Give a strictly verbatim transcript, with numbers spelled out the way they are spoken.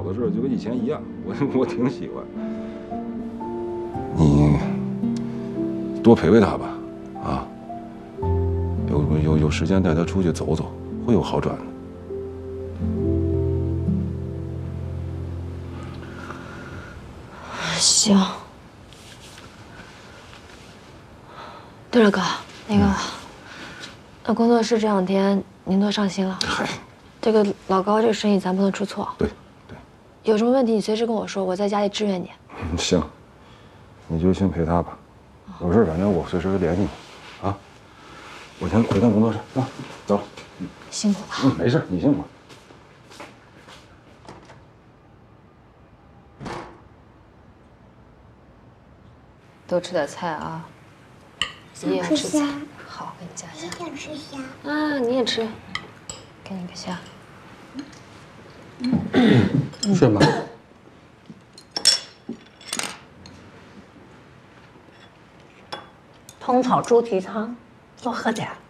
的时候就跟以前一样，我我挺喜欢。你多陪陪他吧，啊，有有有时间带他出去走走，会有好转的。 行。对了，哥，那个，那、嗯、工作室这两天您多上心了。嗨，这个老高这个生意咱不能出错。对对，有什么问题你随时跟我说，我在家里支援你。 嗯，行，你就先陪他吧，有事反正我随时联系你，啊，我先回趟工作室啊，走了。 辛苦了。 嗯，没事，你辛苦。 多吃点菜啊。你也要吃虾。好，给你夹虾。 我想吃虾。 啊，你也吃，给你个虾。 嗯，睡吧。 通草猪蹄汤，多喝点。